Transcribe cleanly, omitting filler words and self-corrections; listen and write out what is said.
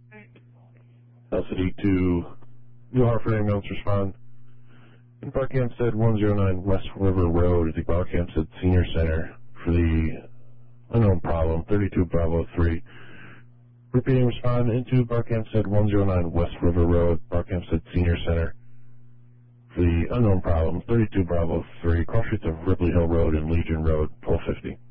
LCD to New Hartford ambulance respond. In Park Hampstead 109 West River Road at the Park Hampstead Senior Center for the unknown problem, 32 Bravo 3. Repeating respond into Park Hampstead 109 West River Road, Park Hampstead Senior Center for the unknown problem, 32 Bravo 3, cross streets of Ripley Hill Road and Legion Road, 1250.